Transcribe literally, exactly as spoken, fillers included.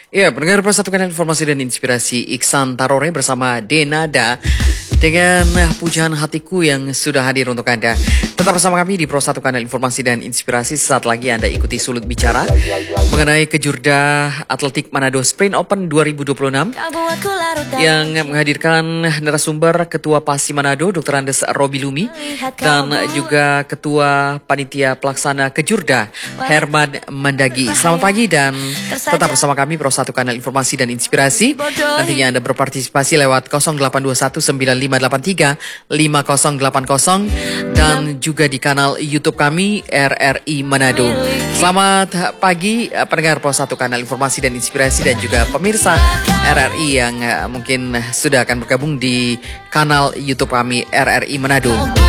Ya, pendengar persatukan informasi dan inspirasi Iksan Tarore bersama Denada dengan pujaan hatiku yang sudah hadir untuk Anda. Tetap bersama kami di Pro satu Kanal Informasi dan Inspirasi. Saat lagi Anda ikuti Sulut Bicara mengenai Kejurda Atletik Manado Sprint Open dua ribu dua puluh enam yang menghadirkan narasumber Ketua PASI Manado Doktor Andes Robi Lumi dan juga Ketua Panitia Pelaksana Kejurda Herman Mandagi. Selamat pagi dan tetap bersama kami Pro satu Kanal Informasi dan Inspirasi. Nantinya Anda berpartisipasi lewat nol delapan dua satu sembilan lima delapan tiga lima nol delapan nol dan juga di kanal YouTube kami R R I Manado. Selamat pagi pendengar Pro satu Kanal Informasi dan Inspirasi dan juga pemirsa R R I yang mungkin sudah akan bergabung di kanal YouTube kami R R I Manado.